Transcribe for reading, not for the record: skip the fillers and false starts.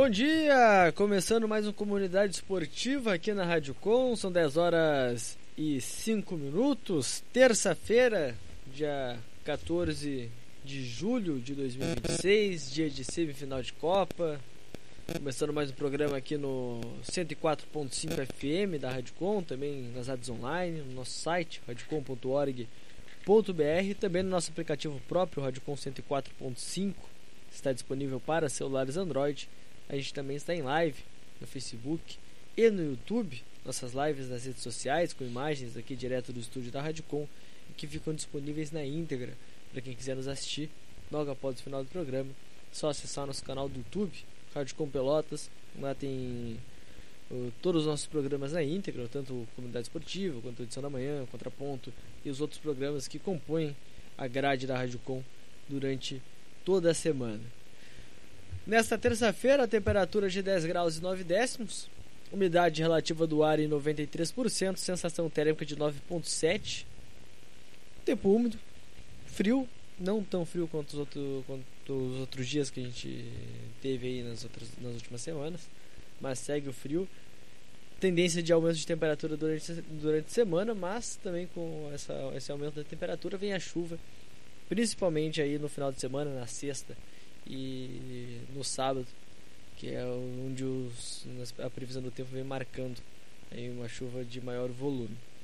Bom dia! Começando mais uma Comunidade Esportiva aqui na Rádio Com. São 10 horas e 5 minutos. Terça-feira, dia 14 de julho de 2026, dia de semifinal de Copa. Começando mais um programa aqui no 104.5 FM da Rádio Com, também nas rádios online, no nosso site radiocom.org.br, também no nosso aplicativo próprio, Rádio Com 104.5, está disponível para celulares Android. A gente também está em live no Facebook e no YouTube, nossas lives nas redes sociais com imagens aqui direto do estúdio da Rádio Com, que ficam disponíveis na íntegra para quem quiser nos assistir logo após o final do programa. Só acessar nosso canal do YouTube, Rádio Com Pelotas. Lá tem todos os nossos programas na íntegra, tanto Comunidade Esportiva, quanto Edição da Manhã, Contraponto e os outros programas que compõem a grade da Rádio Com durante toda a semana. Nesta terça-feira, a temperatura de 10 graus e 9 décimos, umidade relativa do ar em 93%, sensação térmica de 9,7, tempo úmido, frio, não tão frio quanto os outros dias que a gente teve aí nas últimas semanas, mas segue o frio, tendência de aumento de temperatura durante a semana, mas também com esse aumento da temperatura vem a chuva, principalmente aí no final de semana, na sexta e no sábado, que é onde a previsão do tempo vem marcando aí uma chuva de maior volume.